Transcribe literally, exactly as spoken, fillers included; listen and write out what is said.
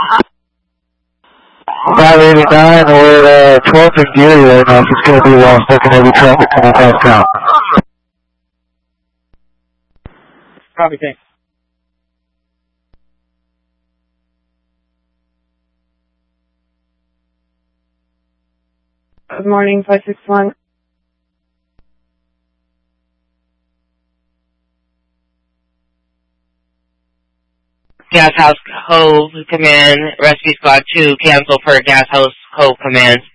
five eighty-nine, we're at uh, twelfth and Geary right now, so it's going to be lost looking heavy traffic coming across town. Copy, thanks. Good morning, five six one. Gas House Cove Command, Rescue Squad two, cancel for Gas House Cove Command.